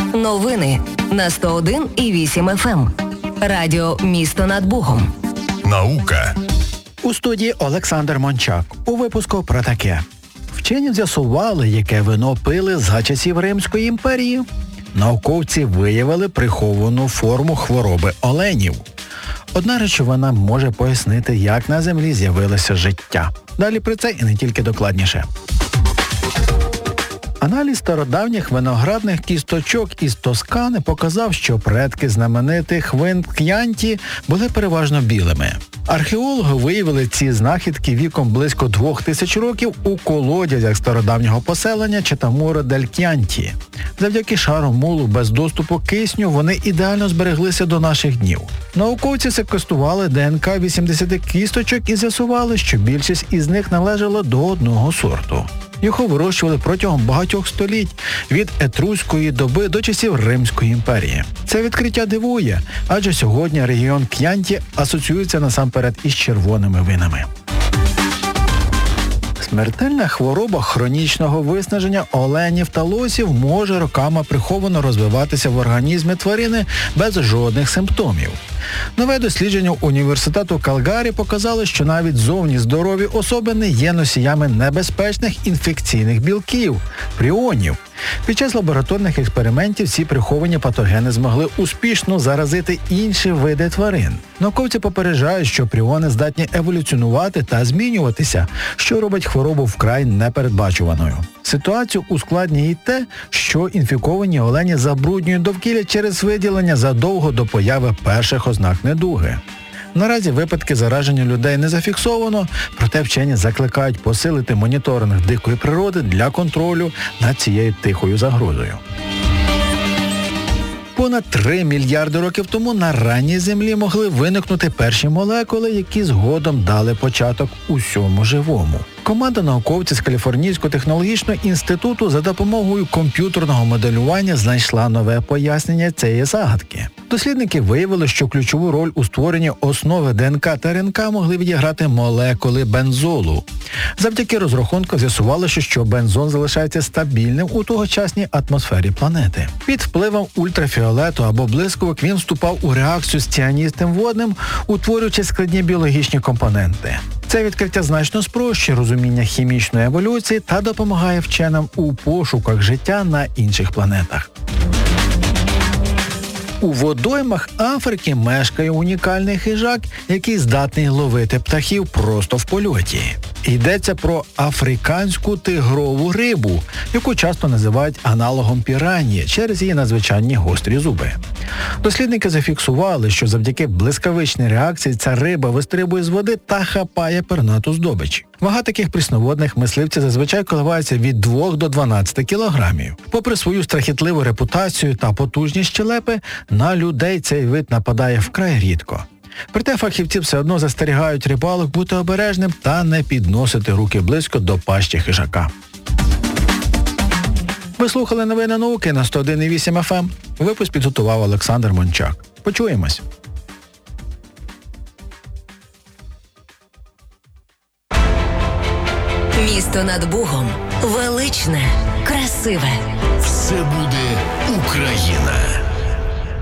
Новини на 101,8 FM. Радіо «Місто над Богом». Наука. У студії Олександр Мончак. У випуску про таке. Вчені з'ясували, яке вино пили за часів Римської імперії. Науковці виявили приховану форму хвороби оленів. Одна речовина може пояснити, як на землі з'явилося життя. Далі про це і не тільки докладніше. Аналіз стародавніх виноградних кісточок із Тоскани показав, що предки знаменитих вин К'янті були переважно білими. Археологи виявили ці знахідки віком близько 2000 років у колодязях стародавнього поселення Четамура дель К'янті. Завдяки шару мулу без доступу кисню вони ідеально збереглися до наших днів. Науковці секвестрували ДНК 80 кісточок і з'ясували, що більшість із них належала до одного сорту. Його вирощували протягом багатьох століть, від етруської доби до часів Римської імперії. Це відкриття дивує, адже сьогодні регіон К'янті асоціюється насамперед із червоними винами. Смертельна хвороба хронічного виснаження оленів та лосів може роками приховано розвиватися в організмі тварини без жодних симптомів. Нове дослідження університету Калгарі показало, що навіть зовні здорові особини є носіями небезпечних інфекційних білків – пріонів. Під час лабораторних експериментів ці приховані патогени змогли успішно заразити інші види тварин. Науковці попереджають, що пріони здатні еволюціонувати та змінюватися, що робить хворобу вкрай непередбачуваною. Ситуацію ускладнює й те, що інфіковані олені забруднюють довкілля через виділення задовго до появи перших ознак недуги. Наразі випадки зараження людей не зафіксовано, проте вчені закликають посилити моніторинг дикої природи для контролю над цією тихою загрозою. Понад 3 мільярди років тому на ранній Землі могли виникнути перші молекули, які згодом дали початок усьому живому. Команда науковців з Каліфорнійського технологічного інституту за допомогою комп'ютерного моделювання знайшла нове пояснення цієї загадки. Дослідники виявили, що ключову роль у створенні основи ДНК та РНК могли відіграти молекули бензолу. Завдяки розрахункам з'ясувалося, що бензон залишається стабільним у тогочасній атмосфері планети. Під впливом ультрафіолету або блискавок він вступав у реакцію з ціаністим водним, утворюючи складні біологічні компоненти. Це відкриття значно спрощує розуміння хімічної еволюції та допомагає вченим у пошуках життя на інших планетах. У водоймах Африки мешкає унікальний хижак, який здатний ловити птахів просто в польоті. Йдеться про африканську тигрову рибу, яку часто називають аналогом піраньї через її надзвичайні гострі зуби. Дослідники зафіксували, що завдяки блискавичній реакції ця риба вистрибує з води та хапає пернату здобич. Вага таких прісноводних мисливців зазвичай коливається від 2 до 12 кілограмів. Попри свою страхітливу репутацію та потужні щелепи, на людей цей вид нападає вкрай рідко. Проте фахівці все одно застерігають рибалок бути обережним та не підносити руки близько до пащі хижака. Ви слухали новини науки на 101,8 FM. Випуск підготував Олександр Мончак. Почуємось. Місто над Богом. Величне, красиве. Все буде Україна.